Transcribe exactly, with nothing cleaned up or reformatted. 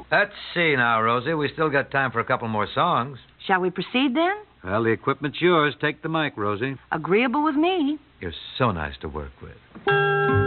Let's see now, Rosie. We still got time for a couple more songs. Shall we proceed then? Well, the equipment's yours. Take the mic, Rosie. Agreeable with me. You're so nice to work with.